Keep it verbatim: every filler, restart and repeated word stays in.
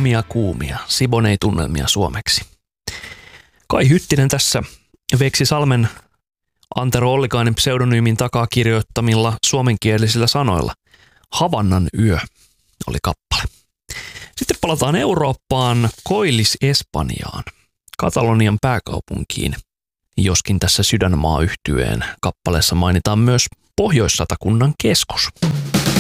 kuumia kuumia Siboney-tunnelmia suomeksi. Kai Hyttinen tässä Veksi Salmen Antero Ollikainen pseudonyymin takaa kirjoittamilla suomenkielisillä sanoilla. Havannan yö oli kappale. Sitten palataan Eurooppaan, koillis Espanjaan, Katalonian pääkaupunkiin, joskin tässä Sydänmaa-yhtyeen kappaleessa mainitaan myös Pohjois-Satakunnan keskus.